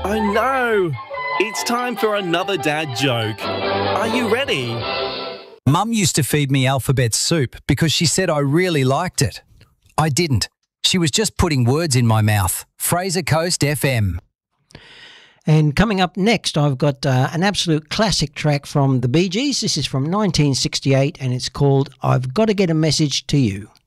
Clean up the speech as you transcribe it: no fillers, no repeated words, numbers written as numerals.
Oh no! It's time for another dad joke. Are you ready? Mum used to feed me alphabet soup because she said I really liked it. I didn't. She was just putting words in my mouth. Fraser Coast FM. And coming up next, I've got an absolute classic track from the Bee Gees. This is from 1968 and it's called I've Got to Get a Message to You.